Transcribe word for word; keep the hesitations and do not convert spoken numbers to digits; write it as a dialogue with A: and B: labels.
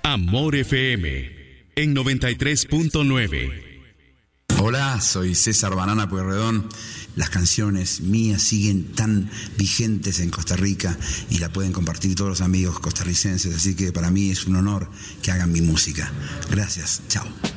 A: Amor F M en noventa y tres punto nueve.
B: Hola, soy César Banana Pueyrredón. Las canciones mías siguen tan vigentes en Costa Rica y la pueden compartir todos los amigos costarricenses, así que para mí es un honor que hagan mi música. Gracias, chao.